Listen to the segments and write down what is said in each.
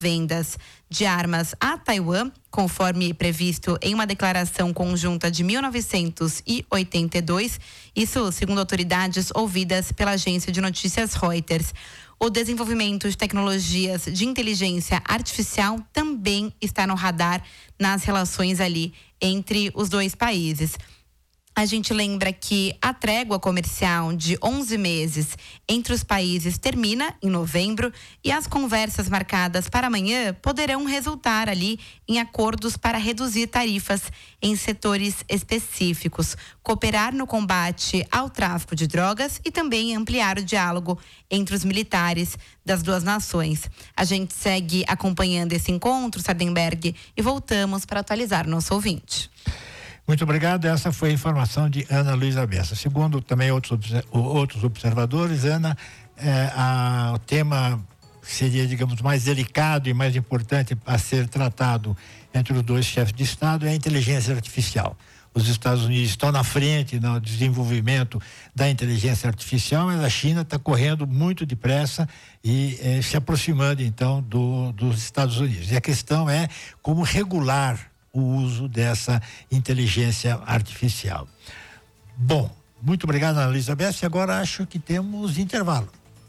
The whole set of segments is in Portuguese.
vendas de armas a Taiwan, conforme previsto em uma declaração conjunta de 1982, isso segundo autoridades ouvidas pela agência de notícias Reuters. O desenvolvimento de tecnologias de inteligência artificial também está no radar nas relações ali entre os dois países. A gente lembra que a trégua comercial de 11 meses entre os países termina em novembro e as conversas marcadas para amanhã poderão resultar ali em acordos para reduzir tarifas em setores específicos, cooperar no combate ao tráfico de drogas e também ampliar o diálogo entre os militares das duas nações. A gente segue acompanhando esse encontro, Sardenberg, e voltamos para atualizar o nosso ouvinte. Muito obrigado. Essa foi a informação de Ana Luísa Bessa. Segundo também outros observadores, Ana, o tema seria, digamos, mais delicado e mais importante a ser tratado entre os dois chefes de Estado é a inteligência artificial. Os Estados Unidos estão na frente no desenvolvimento da inteligência artificial, mas a China está correndo muito depressa e se aproximando, então, dos Estados Unidos. E a questão é como regular o uso dessa inteligência artificial. Bom, muito obrigado, Ana Luísa Bessa. E agora acho que temos intervalo.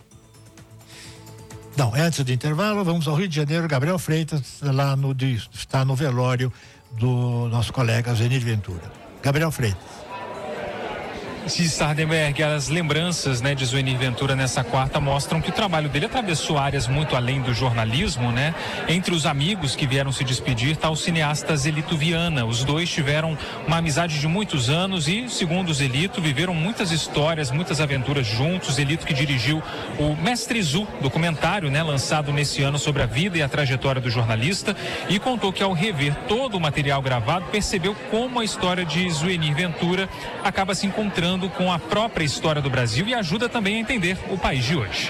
Não, antes do intervalo, vamos ao Rio de Janeiro. Gabriel Freitas está no velório do nosso colega Zuenir Ventura. Gabriel Freitas. Sim, Sardenberg, as lembranças, de Zuenir Ventura nessa quarta mostram que o trabalho dele atravessou áreas muito além do jornalismo, Entre os amigos que vieram se despedir está o cineasta Zelito Viana. Os dois tiveram uma amizade de muitos anos e, segundo Zelito, viveram muitas histórias, muitas aventuras juntos. Zelito que dirigiu o Mestre Zu, documentário, lançado nesse ano sobre a vida e a trajetória do jornalista, e contou que ao rever todo o material gravado, percebeu como a história de Zuenir Ventura acaba se encontrando com a própria história do Brasil e ajuda também a entender o país de hoje.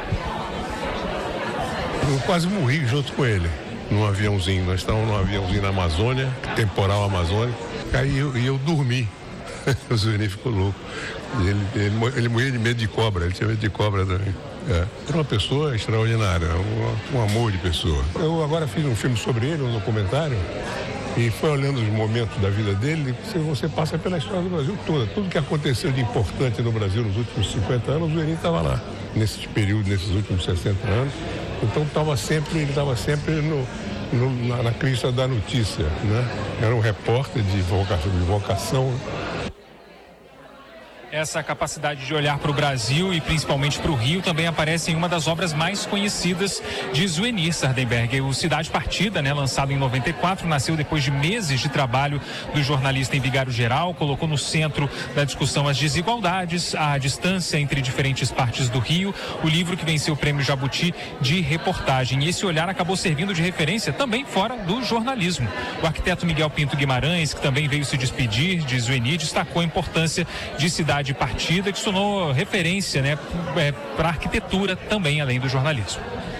Eu quase morri junto com ele, num aviãozinho. Nós estávamos num aviãozinho na Amazônia, temporal amazônico, e eu dormi. O Zuenir ficou louco. Ele morria de medo de cobra, ele tinha medo de cobra também. Era uma pessoa extraordinária, um amor de pessoa. Eu agora fiz um filme sobre ele, um documentário, e foi olhando os momentos da vida dele, você passa pela história do Brasil toda. Tudo que aconteceu de importante no Brasil nos últimos 50 anos, o Zuenir estava lá, nesses períodos, nesses últimos 60 anos. Então ele estava sempre na crista da notícia, Era um repórter de vocação. Essa capacidade de olhar para o Brasil e principalmente para o Rio também aparece em uma das obras mais conhecidas de Zuenir, Sardenberg. O Cidade Partida, lançado em 94, nasceu depois de meses de trabalho do jornalista em Vigário Geral, colocou no centro da discussão as desigualdades, a distância entre diferentes partes do Rio, o livro que venceu o Prêmio Jabuti de reportagem. E esse olhar acabou servindo de referência também fora do jornalismo. O arquiteto Miguel Pinto Guimarães, que também veio se despedir de Zuenir, destacou a importância de Cidade Partida, que se tornou referência, para a arquitetura também, além do jornalismo.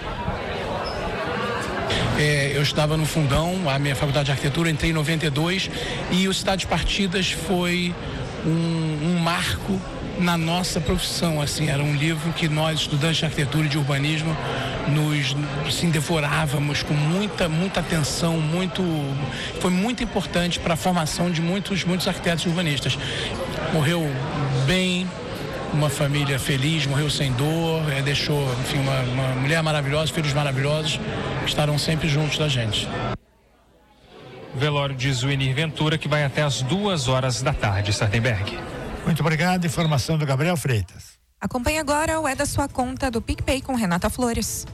Eu estava no Fundão, a minha faculdade de arquitetura, entrei em 92 e o Cidade Partidas foi um marco na nossa profissão, era um livro que nós, estudantes de arquitetura e de urbanismo, nos devorávamos com muita atenção, foi muito importante para a formação de muitos arquitetos e urbanistas. Morreu bem, uma família feliz, morreu sem dor, deixou, uma mulher maravilhosa, filhos maravilhosos, que estarão sempre juntos da gente. Velório de Zuenir Ventura, que vai até às 14h, Sardenberg. Muito obrigado. Informação do Gabriel Freitas. Acompanhe agora o É da Sua Conta do PicPay com Renata Flores.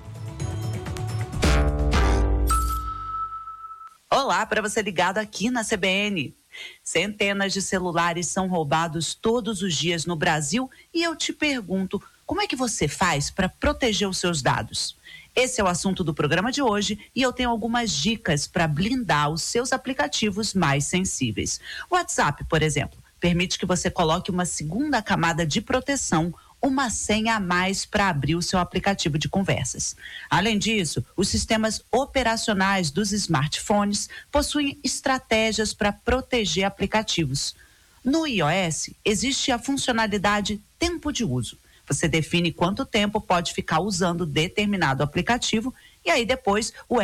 Olá, para você ligado aqui na CBN. Centenas de celulares são roubados todos os dias no Brasil e eu te pergunto, como é que você faz para proteger os seus dados? Esse é o assunto do programa de hoje e eu tenho algumas dicas para blindar os seus aplicativos mais sensíveis. O WhatsApp, por exemplo, permite que você coloque uma segunda camada de proteção, uma senha a mais para abrir o seu aplicativo de conversas. Além disso, os sistemas operacionais dos smartphones possuem estratégias para proteger aplicativos. No iOS, existe a funcionalidade Tempo de Uso. Você define quanto tempo pode ficar usando determinado aplicativo e aí depois o